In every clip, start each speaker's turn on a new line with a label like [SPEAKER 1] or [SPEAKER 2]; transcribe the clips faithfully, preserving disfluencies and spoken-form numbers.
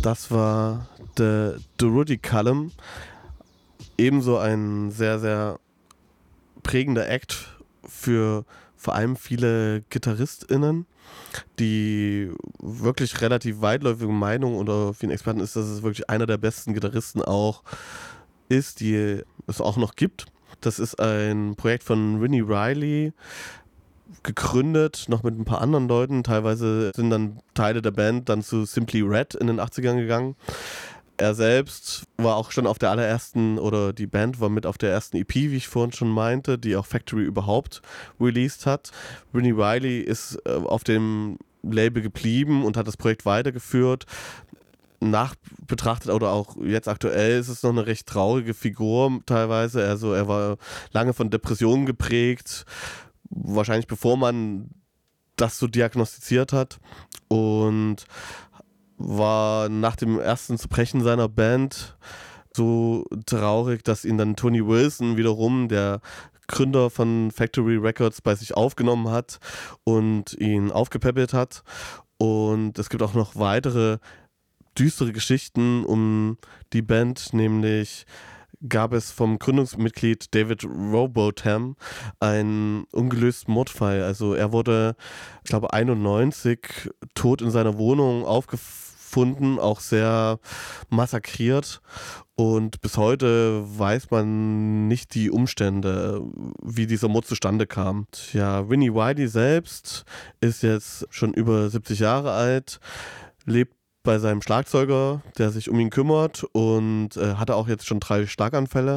[SPEAKER 1] Das war The Durutti Column. Ebenso ein sehr, sehr prägender Act für vor allem viele GitarristInnen, die wirklich relativ weitläufige Meinung unter vielen Experten ist, dass es wirklich einer der besten Gitarristen auch ist, die es auch noch gibt. Das ist ein Projekt von Vini Reilly, gegründet, noch mit ein paar anderen Leuten. Teilweise sind dann Teile der Band dann zu Simply Red in den achtzigern gegangen. Er selbst war auch schon auf der allerersten, oder die Band war mit auf der ersten E P, wie ich vorhin schon meinte, die auch Factory überhaupt released hat. Vini Reilly ist äh, auf dem Label geblieben und hat das Projekt weitergeführt. Nachbetrachtet oder auch jetzt aktuell ist es noch eine recht traurige Figur teilweise. Also er war lange von Depressionen geprägt, wahrscheinlich bevor man das so diagnostiziert hat, und war nach dem ersten Zerbrechen seiner Band so traurig, dass ihn dann Tony Wilson wiederum, der Gründer von Factory Records, bei sich aufgenommen hat und ihn aufgepäppelt hat. Und es gibt auch noch weitere düstere Geschichten um die Band, nämlich gab es vom Gründungsmitglied David Robotham einen ungelösten Mordfall. Also er wurde, ich glaube, einundneunzig tot in seiner Wohnung aufgefunden, auch sehr massakriert. Und bis heute weiß man nicht die Umstände, wie dieser Mord zustande kam. Ja, Vini Reilly selbst ist jetzt schon über siebzig Jahre alt, lebt bei seinem Schlagzeuger, der sich um ihn kümmert, und äh, hatte auch jetzt schon drei Schlaganfälle.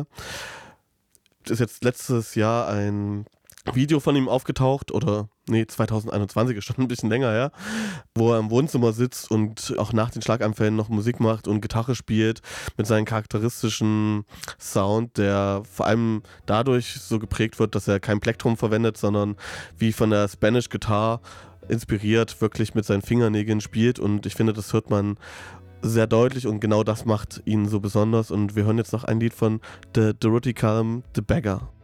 [SPEAKER 1] Es ist jetzt letztes Jahr ein Video von ihm aufgetaucht, oder nee, zwanzig einundzwanzig ist schon ein bisschen länger her, wo er im Wohnzimmer sitzt und auch nach den Schlaganfällen noch Musik macht und Gitarre spielt mit seinem charakteristischen Sound, der vor allem dadurch so geprägt wird, dass er kein Plektrum verwendet, sondern wie von der Spanish Guitar inspiriert wirklich mit seinen Fingernägeln spielt, und ich finde, das hört man sehr deutlich und genau das macht ihn so besonders. Und wir hören jetzt noch ein Lied von The Durutti Column, The Beggar.